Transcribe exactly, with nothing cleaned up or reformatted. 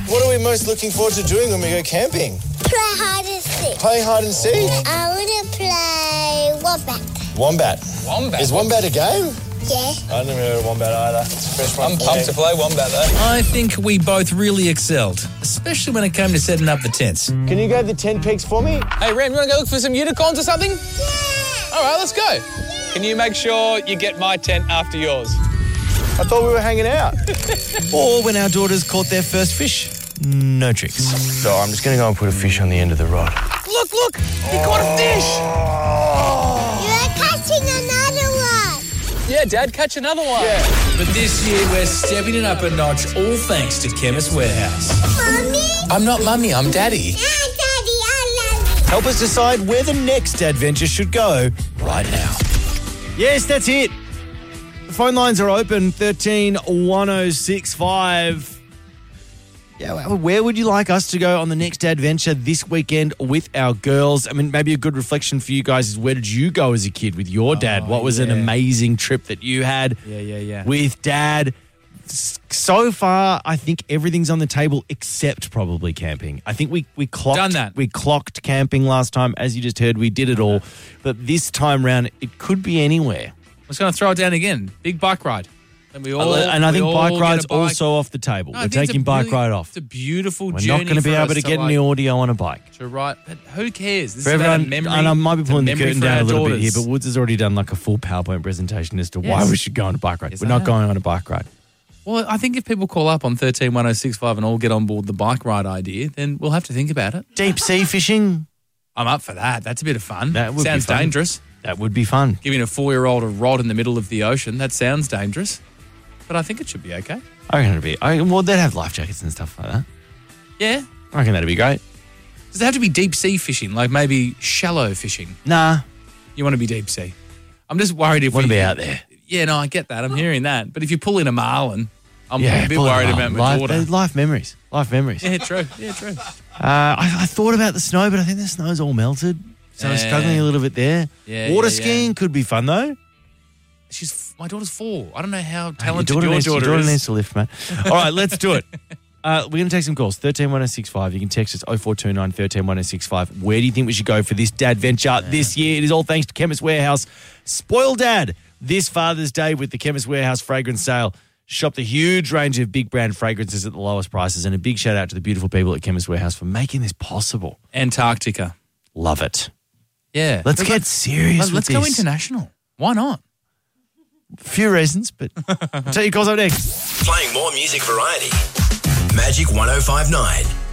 What are we most looking forward to doing when we go camping? Play hide and seek. Play hide and seek? I want to play Wombat. Wombat. Wombat? Is Wombat a game? Yeah. I've never heard of Wombat either. It's a fresh one. I'm pumped to play Wombat, though. I think we both really excelled, especially when it came to setting up the tents. Can you go to the tent peaks for me? Hey, Ram, you want to go look for some unicorns or something? Yeah. All right, let's go. Can you make sure you get my tent after yours? I thought we were hanging out. Or when our daughters caught their first fish. No tricks. So I'm just going to go and put a fish on the end of the rod. Look, look, he caught a fish. You're catching another one. Yeah, Dad, catch another one. Yeah. But this year we're stepping it up a notch, all thanks to Chemist Warehouse. Mommy? I'm not mummy, I'm daddy. Yeah, Daddy, I love you. Help us decide where the next adventure should go right now. Yes, that's it. The phone lines are open, thirteen one oh six five. Yeah, well, where would you like us to go on the next adventure this weekend with our girls? I mean, maybe a good reflection for you guys is, where did you go as a kid with your dad? Oh, what was an yeah. amazing trip that you had Yeah, yeah, yeah. with dad? S- So far, I think everything's on the table except probably camping. I think we, we clocked Done that. we clocked camping last time. As you just heard, we did it all. But this time round, it could be anywhere. I was going to throw it down again. Big bike ride. And we all, and I we think all bike get ride's a bike. also off the table. No, I We're think it's a taking bike really- ride off. It's a beautiful We're journey not going to be for able us to get like, any audio on a bike. to ride. But who cares? This For is about a everyone, memory. and I might be It's a pulling the memory curtain for down our a little bit daughters. here, but Woods has already done like a full PowerPoint presentation as to why Yes. we should go on a bike ride. Yes, We're I not have. going on a bike ride. Well, I think if people call up on thirteen one oh six five and all get on board the bike ride idea, then we'll have to think about it. Deep sea fishing, I'm up for that. That's a bit of fun. That would be sounds fun. dangerous. that would be fun. Giving a four-year-old a rod in the middle of the ocean, that sounds dangerous. But I think it should be okay. I reckon it'd be. I, well, they'd have life jackets and stuff like that. Yeah. I reckon that'd be great. Does it have to be deep sea fishing, like maybe shallow fishing? Nah, You want to be deep sea. I'm just worried if want to we be out there. Yeah, no, I get that. I'm hearing that. But if you pull in a marlin, I'm Yeah, a bit pull it worried along. about my life, daughter. uh, Life memories. Life memories. Yeah, true. Yeah, true. Uh, I, I thought about the snow, but I think the snow's all melted. So I'm Yeah. struggling a little bit there. Yeah, Water yeah, yeah. skiing could be fun though. She's my daughter's four. I don't know how Your talented daughter, your needs, your daughter daughter is. needs to lift, mate. All right, let's do it. Uh, we're going to take some calls. thirteen one oh six five. You can text us oh four two nine, one three one oh six five. Where do you think we should go for this dad venture this year? It is all thanks to Chemist Warehouse. Spoil Dad this Father's Day with the Chemist Warehouse fragrance sale. Shop the huge range of big brand fragrances at the lowest prices. And a big shout out to the beautiful people at Chemist Warehouse for making this possible. Antarctica. Love it. Yeah. Let's get serious Let's, with let's go this. international. Why not? Few reasons, but I'll tell you calls up next. Playing more music variety. Magic one oh five nine.